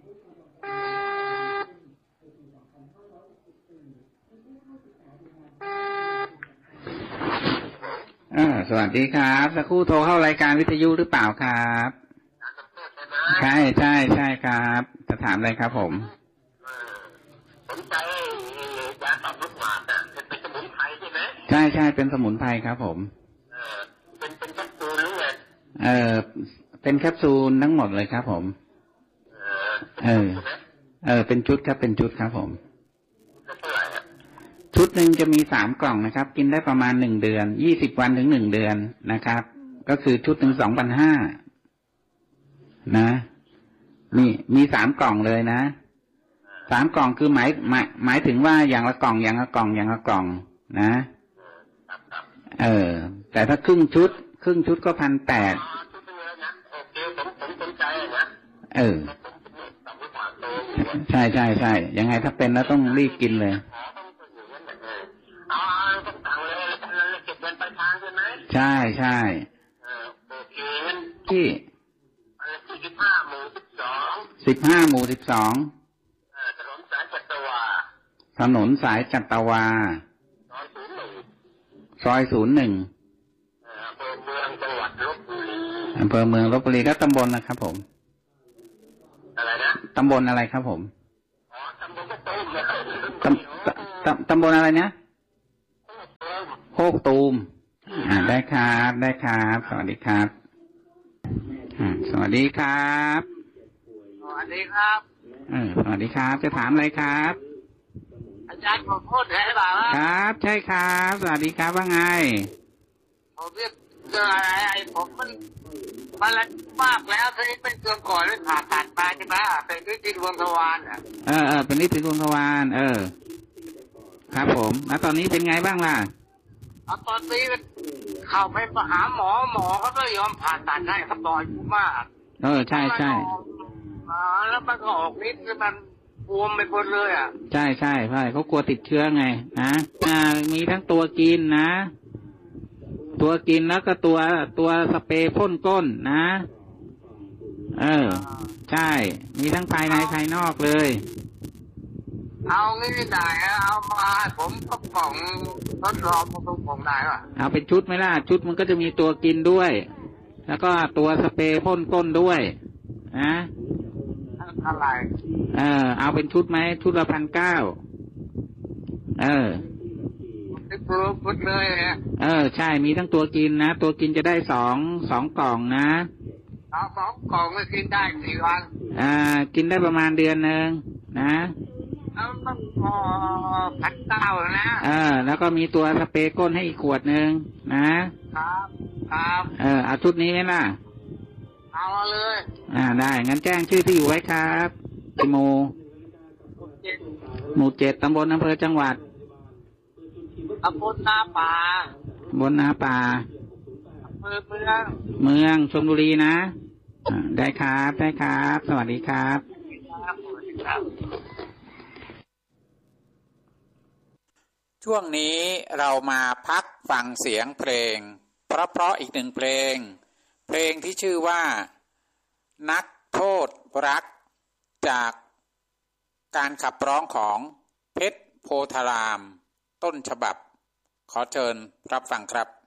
สวัสดีครับสักครู่โทรเข้ารายการวิทยุหรือเปล่าครับใช่ใช่ใช่ครับจะถามอะไรครับผมสนใจยาต่อมลูกหมากเป็นสมุนไพรใช่ไหมใช่ใช่เป็นสมุนไพรครับผมเป็นแคปซูลหรือไงเป็นแคปซูลทั้งหมดเลยครับผมเป็นชุดครับเป็นชุดครับผมชุดหนึ่งจะมี3 กล่องนะครับกินได้ประมาณ1 เดือน20 วันถึง1 เดือนนะครับก็คือชุดหนึ่ง2,500นะมี3 กล่องเลยนะ3 กล่องคือหมายถึงว่าอย่างละกล่องอย่างละกล่องอย่างละกล่องนะแต่ถ้าครึ่งชุดก็1,800ใช่ใช่ใช่ยังไงถ้าเป็นแล้วต้องรีบกินเลยใช่ใช่ที่15 หมู่ 12ถนนสายจัตวาซอย 01อำเภอเมืองลพบุรีแล้วตำบลนะครับผมอะไรนะตำบลอะไรครับผมตำบลอะไรนะโคกตูมได้ครับได้ครับสวัสดีครับสวัสดีครับสวัสดีครับสวัสดีครับจะถามอะไรครับอาจารย์ขอโทษให้เปล่าครับใช่ครับสวัสดีครับว่าไงผมเรียกเจออะไรผมมันมากแล้วทีนี้เป็นเกินก่อนเลยผ่าตัดมาใช่ไหมเป็นนิติดวงทวารเป็นนิติดวงทวารครับผมแล้วตอนนี้เป็นไงบ้างล่ะตอนนี้เข้าไปหาหมอเขาก็ยอมผ่าตัดให้เขาต่อยมากใช่ใช่แล้วมันก็ออกนิดมันบวมไปหมดเลยใช่ใช่ใช่เขากลัวติดเชื้อไงนะมีทั้งตัวกินนะตัวกินแล้วก็ตัวสเปรย์พ่นก้นนะใช่มีทั้งภายในภายนอกเลยเอางี้ได้เอามาผมก็กล่องทดลองผมได้ป่ะเอาเป็นชุดไหมล่ะชุดมันก็จะมีตัวกินด้วยแล้วก็ตัวสเปรย์พ่นก้นด้วยนะอะไรเอาเป็นชุดไหมชุดละ1,900 พุดเลยใช่มีทั้งตัวกินนะตัวกินจะได้2 กล่องนะ 2 กล่องก็กินได้กี่วันกินได้ประมาณเดือนนึงนะต้อง1,900นะแล้วก็มีตัวสเปรย์ก้นให้อีกขวดนึงนะครับเอาชุดนี้ไหมล่ะเอาเลยได้งั้นแจ้งชื่อที่อยู่ไว้ครับหมู่ 7ตำบลอำเภอจังหวัดตำบลนาป่าบนนาป่าอำเภอเมืองชลบุรีนะได้ครับได้ครับสวัสดีครับช่วงนี้เรามาพักฟังเสียงเพลงเพราะอีก1 เพลงที่ชื่อว่านักโทษรักจากการขับร้องของเพชรโพธารามต้นฉบับขอเชิญรับฟังครับ